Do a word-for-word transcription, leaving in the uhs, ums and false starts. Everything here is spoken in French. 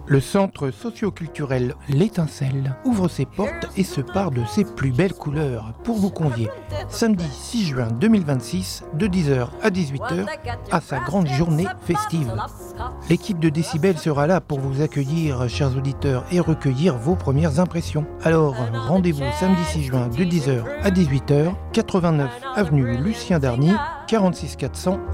Le centre socio-culturel L'Étincelle ouvre ses portes et se pare de ses plus belles couleurs pour vous convier samedi six juin deux mille vingt-six de dix heures à dix-huit heures à sa grande journée festive. L'équipe de Décibel sera là pour vous accueillir, chers auditeurs, et recueillir vos premières impressions. Alors, rendez-vous samedi six juin de dix heures à dix-huit heures, quatre-vingt-neuf avenue Lucien Darny, quarante-six quatre cents